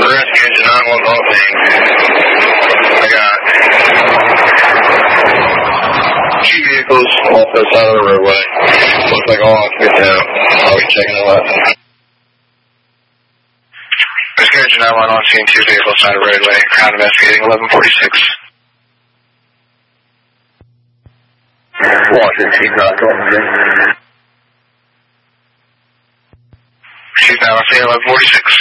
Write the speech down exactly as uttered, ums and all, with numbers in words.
Rescue engine nine one one thing. I got two vehicles off the side of the roadway. Looks like all occupants out. I'll be checking them out. Rescue engine nine one one seeing two vehicles side of the roadway. Crowd investigating eleven forty-six. Washington, she's not going. She's now seeing eleven forty-six.